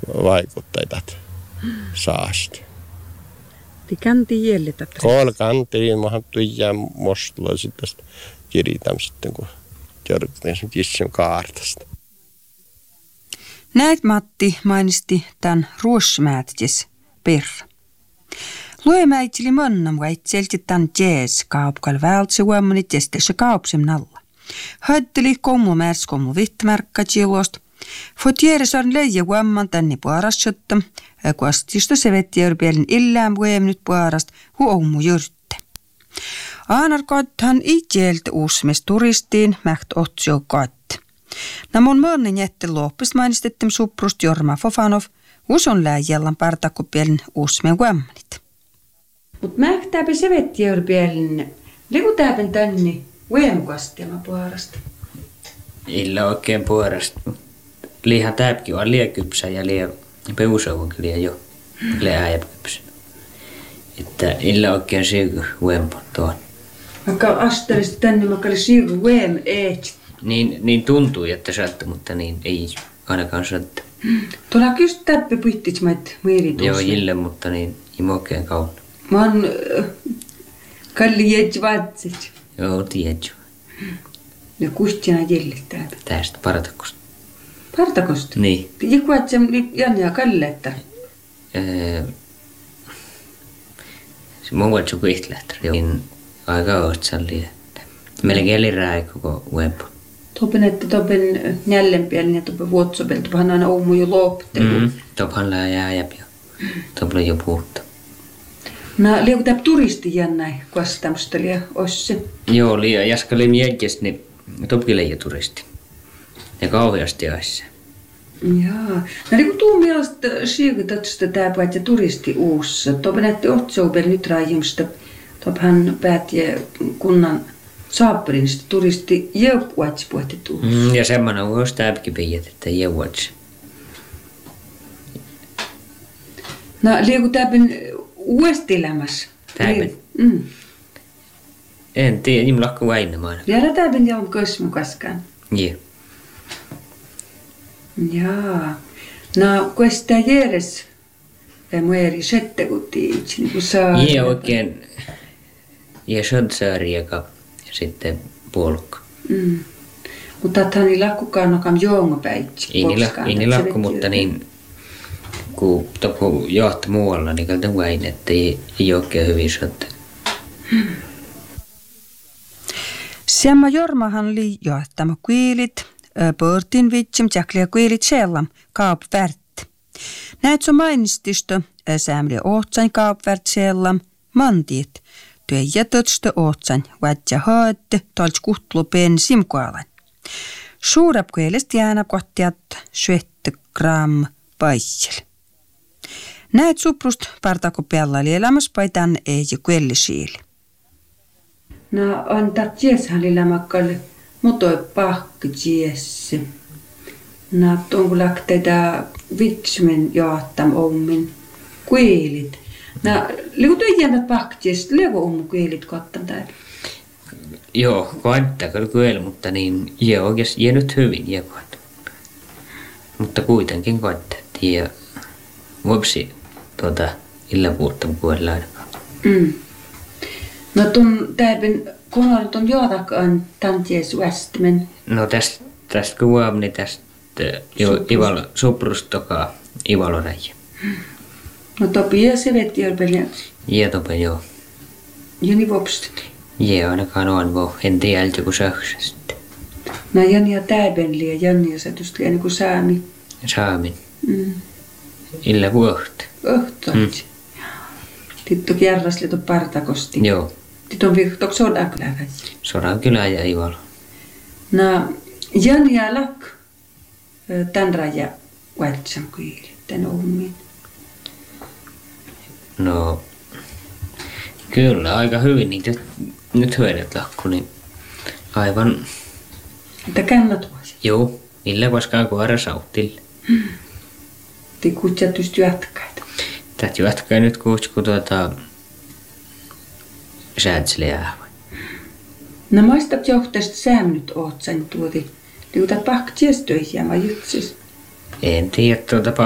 vaikuttajat saasti. Ti kanti jäljetä. Kol kanti, mahan tuijaa mostella sitten kirjitam sitten, kun jorkutin sen kissin kaartasta. Näet Matti mainisti tämän ruosmäätjes perra. Luemäitsili monnam vaitselti tämän jazz kaupkal vältsi huomonit jestessä kaupsem nalla. Hötteli kommu märs kommu vittmärkka tjilost. Fotieres on leijä huomman tänne puarastsjotta, kuastista se vetti eurpielin illään vuemnyt puarast huomu jyrtte. Aanarkoithan itjeltä uusmes turistiin mäht otsio koitte. Namun monen jätte loppist mainistettem suprust Jorma Fofanov, uson läijällan partakupielin uusmeen huommanit. Mut mähtääpä se vetti eurpielin, liikutääpän tänne vuemukastema puarasta. Illa oikein puarasta. Liihan täpki on liian kypsä ja liian peusauvakin liian jo. Liian äijäkypsä. Että illa oikein siiku vuempon tuon. Vaikka astelista tänne, vaikka oli siiku vuem eet. Niin tuntuu, että saattaa, mutta niin ei ainakaan saattaa. Tuolla kyst täppä puhtit mait muiritus. Joo, ille, mutta niin ei mokeen kauna. Mä oon kalli jätsi vaatsit. Joo, tiedät. Ja kustina jäljittää. Tästä partakosta. Partakosta? Niin. Joku et se Janne ja Kalle, että? Se mun vuotsi joku ihtilähtärä. Niin aika ootsalli. Melkein eli rääi koko web. Topen, että topen njällempielin ja topen vuotsopel. Topahan aina oumu jo loptelu. Topahan lää jääjäp jo. Topen jo puhuttu. No, liiku täp turisti jännäi, kuas tämmöstä liian osse? Joo, liian jaskali mietjes, niin topkille jo turisti. Ja kauheasti aissa. Jaa. No liiku tuu mielestä siikutatsusta tää paitsi turisti uussa. Topen, että otsoupel nyt raajimsta. Tophan päätiä kunnan saappelinista turisti jeupuatsi puhti uussa. Ja semmoinen uusi täpki piiät, että jeupuatsi. No, liiku täpin uudesti elämässä. Täpin? En tiedä, niin lakku väinämään. Vielä täpin ja on kosmu kaskaan. Joo. Jaa. No, kun sitä järjes mueri sette kutiin, niin kuin saa. Joo, oikein. Ja söntsäri ja sitten puolukka. Mutta tähän ei lakkukaan nokam joongopäitsi. Ei niin lakku, mutta niin kun johti muualla, niin kalta vain, että ei oikein hyvin sönttä. Semma Jormahan li johtama kuilit, pörtin vitsim tjaklia kuilit sellam kaupvärt. Näet so mainistista sämli ohtsain kaupvärt sellam mantiet. Työ tötstö ohtsain vatja haatte talts kuhtlu pen simkoalan. Suurap kuilist jäänä kohtiat 70 gram paitsel. Näet suprust partako peallali elämässä paitan ei kuellisiili. No on tat jieshalli lämäkkalle, mutta ei pahki jiesse. No onko lähteitä vitsumen johtam ommin kuilit. No liiku tyhjäntä pahki jiesse, liiku ommu kuilit kottan täällä. Joo, koettaa kyllä, mutta niin joo oikeasti jää nyt hyvin jekoat. Mutta kuitenkin koettaa, ja vopsi illa puuttam kuella ainakaan. No tuon täälpin kohdalla tuon johtakaan tanties västimen. No tästä kuvaamni tästä suprustokaa ivaloräjä. No topi ja se vetti jorpeliä. Jee tope joo. Ja niin vopsti. Jee ainakaan on vo, en tiedä joku söksästä. No Jani ja täälpenliä, Jani ja sätystä liian kuin saami. Saamin. Illa vuoht. Ohtoit. Titto kierras liito partakosti. Joo. Titto on viihtoksi Sodankylä. Sodankylä ja Ivalo. No Jani ja Lak tän raja vaitsam kuili, tän ommiin. No kyllä aika hyvin niitä nyt hyödät lakku, niin aivan. Että kannat vuosi. Joo, millä koskaan kuora sautille. Te kutsatusti jatkaita. Tätä jatkaa nyt kun säätseliä. No maistat johtajasta säämnyt oot sen tuoti. Liutat pahktsies töihin vai jutsis? En tiedä